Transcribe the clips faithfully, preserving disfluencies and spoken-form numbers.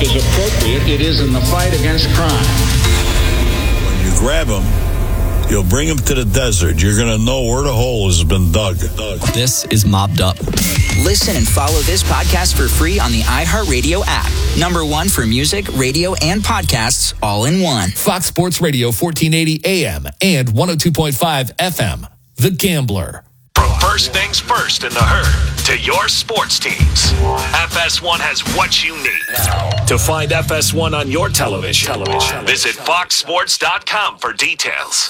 is appropriate it is in the fight against crime. When you grab them, you'll bring them to the desert. You're going to know where the hole has been dug. This is Mobbed Up. Listen and follow this podcast for free on the iHeartRadio app. Number one for music, radio, and podcasts all in one. Fox Sports Radio, fourteen eighty A M and one oh two point five F M. The Gambler. From first things first in the herd to your sports teams, F S one has what you need. To find F S one on your television, television. visit fox sports dot com for details.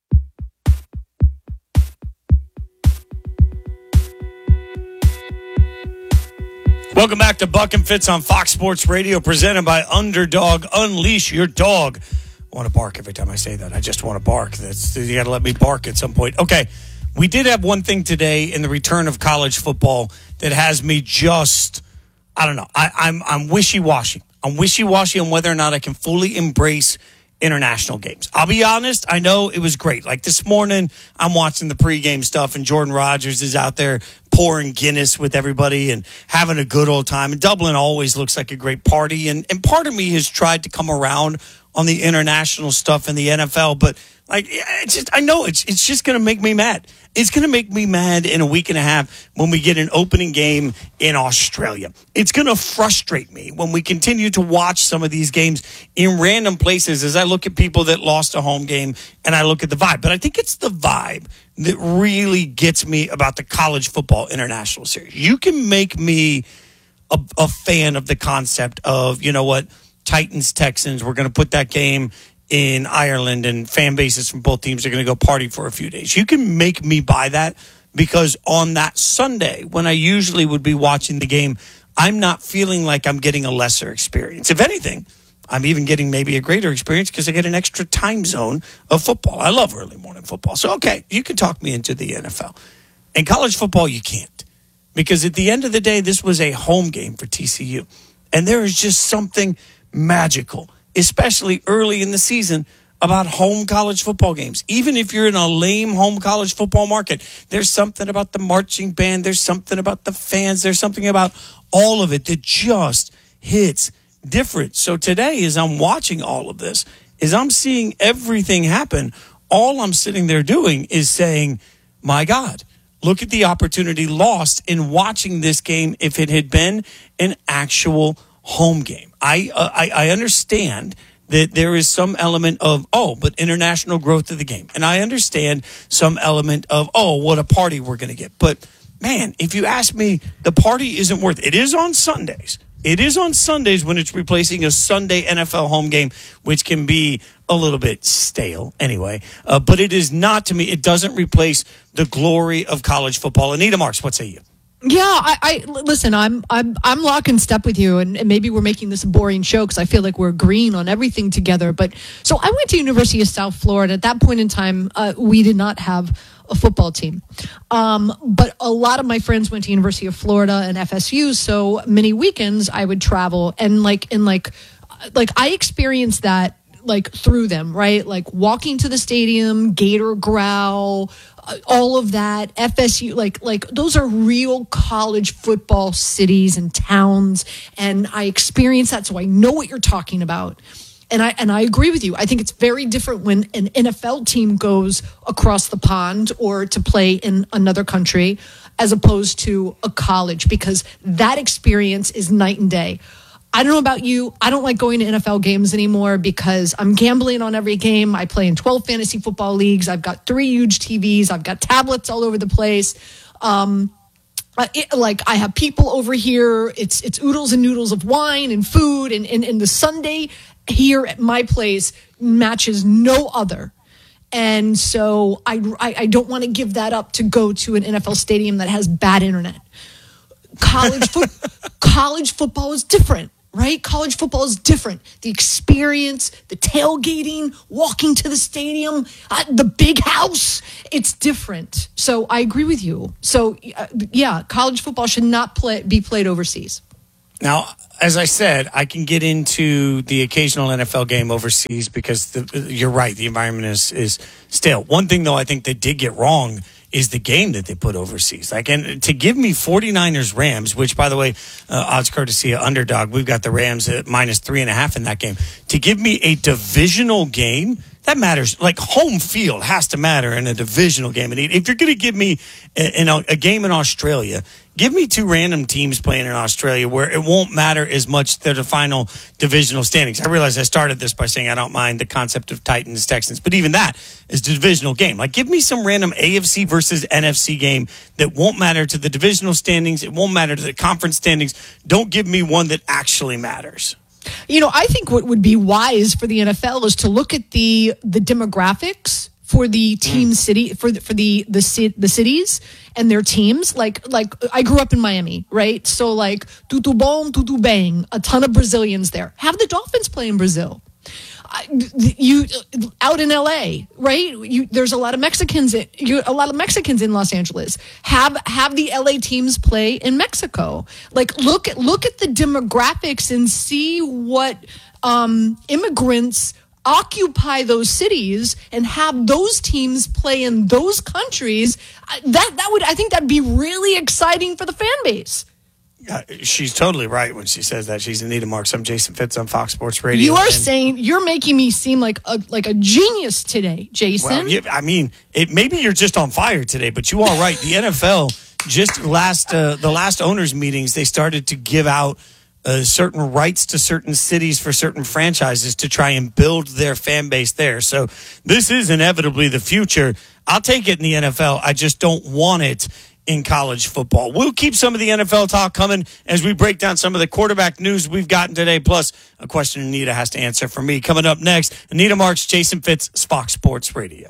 Welcome back to Buck and Fitz on Fox Sports Radio, presented by Underdog. Unleash your dog. I want to bark every time I say that. I just want to bark. That's, you got to let me bark at some point. Okay, we did have one thing today in the return of college football that has me just, I don't know, I, I'm, I'm wishy-washy. I'm wishy-washy on whether or not I can fully embrace international games. I'll be honest, I know it was great. Like this morning, I'm watching the pregame stuff, and Jordan Rodgers is out there pouring Guinness with everybody and having a good old time. And Dublin always looks like a great party. And, and part of me has tried to come around on the international stuff in the N F L, but like, it's just, I know it's it's just going to make me mad. It's going to make me mad in a week and a half when we get an opening game in Australia. It's going to frustrate me when we continue to watch some of these games in random places as I look at people that lost a home game and I look at the vibe. But I think it's the vibe that really gets me about the college football international series. You can make me a, a fan of the concept of, you know what, Titans, Texans, we're going to put that game in Ireland and fan bases from both teams are going to go party for a few days. You can make me buy that because on that Sunday, when I usually would be watching the game, I'm not feeling like I'm getting a lesser experience. If anything, I'm even getting maybe a greater experience because I get an extra time zone of football. I love early morning football. So, okay, you can talk me into the N F L. In college football, you can't. Because at the end of the day, this was a home game for T C U. And there is just something magical, especially early in the season, about home college football games. Even if you're in a lame home college football market, there's something about the marching band, there's something about the fans, there's something about all of it that just hits different. So today, as I'm watching all of this, as I'm seeing everything happen, all I'm sitting there doing is saying, my God, look at the opportunity lost in watching this game if it had been an actual home game. I, uh, I I understand that there is some element of, oh, but international growth of the game. And I understand some element of, oh, what a party we're going to get. But, man, if you ask me, the party isn't worth it. It is on Sundays. It is on Sundays when it's replacing a Sunday N F L home game, which can be a little bit stale anyway. Uh, but it is not, to me, it doesn't replace the glory of college football. Anita Marks, what say you? Yeah, I, I listen. I'm I'm I'm lock and step with you, and, and maybe we're making this a boring show because I feel like we're agreeing on everything together. But so I went to University of South Florida. At that point in time, uh, we did not have a football team, um, but a lot of my friends went to University of Florida and F S U. So many weekends I would travel, and like and like like I experienced that like through them, right? Like walking to the stadium, Gator growl, all of that, F S U, like like those are real college football cities and towns, and I experienced that, so I know what you're talking about. And I and I agree with you. I think it's very different when an N F L team goes across the pond or to play in another country as opposed to a college, because that experience is night and day. I don't know about you. I don't like going to N F L games anymore because I'm gambling on every game. I play in twelve fantasy football leagues. I've got three huge T Vs. I've got tablets all over the place. Um, it, like I have people over here. It's it's oodles and noodles of wine and food. And, and, and the Sunday here at my place matches no other. And so I, I, I don't want to give that up to go to an N F L stadium that has bad internet. College, fo- college football is different. Right? College football is different. The experience, the tailgating, walking to the stadium, uh, the big house, it's different. So I agree with you. So, uh, yeah, college football should not play, be played overseas. Now, as I said, I can get into the occasional N F L game overseas because the, you're right, the environment is, is stale. One thing, though, I think they did get wrong is the game that they put overseas. Like, and to give me 49ers Rams, which, by the way, uh, odds courtesy of Underdog, we've got the Rams at minus three and a half in that game. To give me a divisional game, that matters. Like, home field has to matter in a divisional game. And if you're going to give me a, a, a game in Australia, give me two random teams playing in Australia where it won't matter as much to the final divisional standings. I realize I started this by saying I don't mind the concept of Titans, Texans, but even that is a divisional game. Like, give me some random A F C versus N F C game that won't matter to the divisional standings. It won't matter to the conference standings. Don't give me one that actually matters. You know, I think what would be wise for the N F L is to look at the the demographics for the team mm. city for the, for the the the cities and their teams. Like like I grew up in Miami, right? So like tutu bom, tutu bang, a ton of Brazilians there. Have the Dolphins play in Brazil. You out in L A, right? You, there's a lot of Mexicans. You, a lot of Mexicans in Los Angeles. Have have the L A teams play in Mexico. Like look at look at the demographics and see what um, immigrants occupy those cities, and have those teams play in those countries. That that would I think that'd be really exciting for the fan base. Uh, she's totally right when she says that. She's Anita Marks. I'm Jason Fitz on Fox Sports Radio. You are and, saying you're making me seem like a like a genius today, Jason. Well, yeah, I mean, it, maybe you're just on fire today, but you are right. The N F L just last uh, the last owners meetings, they started to give out uh, certain rights to certain cities for certain franchises to try and build their fan base there. So this is inevitably the future. I'll take it in the N F L. I just don't want it in college football. We'll keep some of the N F L talk coming as we break down some of the quarterback news we've gotten today, plus a question Anita has to answer for me. Coming up next, Anita Marks, Jason Fitz, Fox Sports Radio.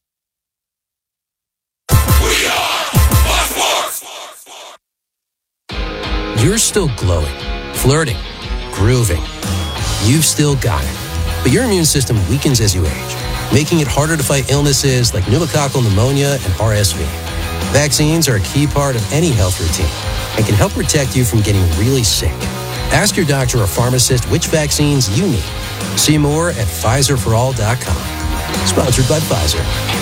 We are Fox Sports. You're still glowing, flirting, grooving. You've still got it. But your immune system weakens as you age, making it harder to fight illnesses like pneumococcal pneumonia and R S V. Vaccines are a key part of any health routine and can help protect you from getting really sick. Ask your doctor or pharmacist which vaccines you need. See more at Pfizer for all dot com. Sponsored by Pfizer.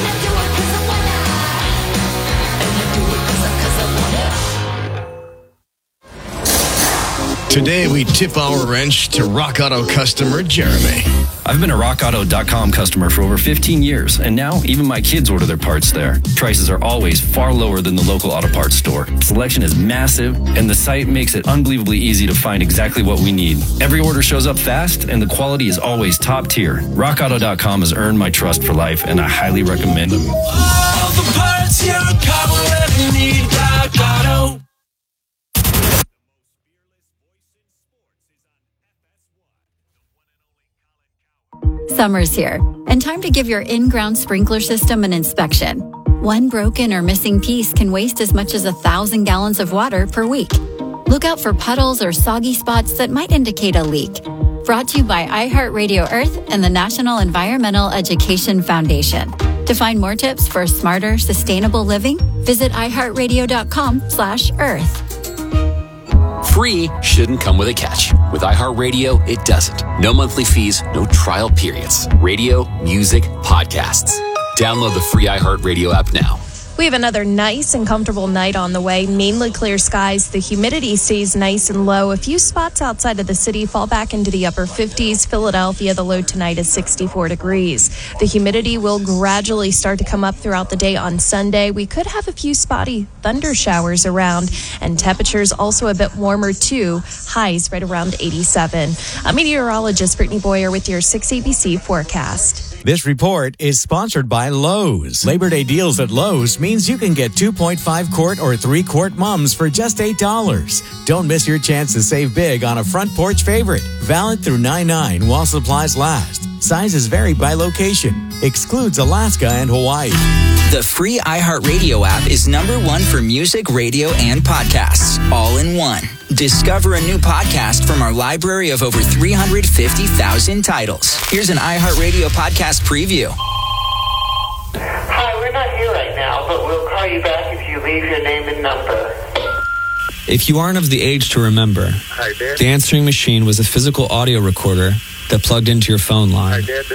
Today, we tip our wrench to Rock Auto customer Jeremy. I've been a rock auto dot com customer for over fifteen years, and now even my kids order their parts there. Prices are always far lower than the local auto parts store. Selection is massive, and the site makes it unbelievably easy to find exactly what we need. Every order shows up fast, and the quality is always top tier. rock auto dot com has earned my trust for life, and I highly recommend them. All the parts your car will ever need, Rock Auto. Summer's here, and time to give your in-ground sprinkler system an inspection. One broken or missing piece can waste as much as a thousand gallons of water per week. Look out for puddles or soggy spots that might indicate a leak. Brought to you by iHeartRadio Earth and the National Environmental Education Foundation. To find more tips for smarter, sustainable living, visit iHeartRadio.com slash earth. Free shouldn't come with a catch. With iHeartRadio, it doesn't. No monthly fees, no trial periods. Radio, music, podcasts. Download the free iHeartRadio app now. We have another nice and comfortable night on the way. Mainly clear skies. The humidity stays nice and low. A few spots outside of the city fall back into the upper fifties. Philadelphia, the low tonight is sixty-four degrees. The humidity will gradually start to come up throughout the day on Sunday. We could have a few spotty thunder showers around, and temperatures also a bit warmer too. Highs right around eighty-seven. I'm meteorologist Brittany Boyer with your six A B C forecast. This report is sponsored by Lowe's. Labor Day deals at Lowe's means you can get two point five quart or three quart mums for just eight dollars. Don't miss your chance to save big on a front porch favorite. Valid through nine nine while supplies last. Sizes vary by location. Excludes Alaska and Hawaii. The free iHeartRadio app is number one for music, radio, and podcasts, all in one. Discover a new podcast from our library of over three hundred fifty thousand titles. Here's an iHeartRadio podcast preview. Hi, we're not here right now, but we'll call you back if you leave your name and number. If you aren't of the age to remember, Hi, Dad. the answering machine was a physical audio recorder that plugged into your phone line. Hi, Dad.